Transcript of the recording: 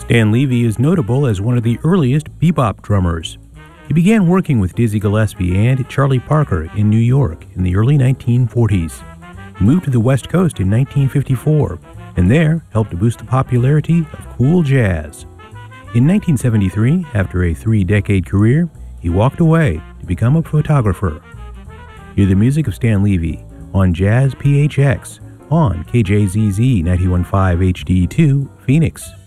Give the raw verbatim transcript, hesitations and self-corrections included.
Stan Levy is notable as one of the earliest bebop drummers. He began working with Dizzy Gillespie and Charlie Parker in New York in the early nineteen forties. He moved to the West Coast in nineteen fifty-four, and there helped to boost the popularity of cool jazz. In nineteen seventy-three, after a three-decade career, he walked away to become a photographer. Hear the music of Stan Levy on Jazz P H X on K J Z Z ninety-one point five H D two, Phoenix.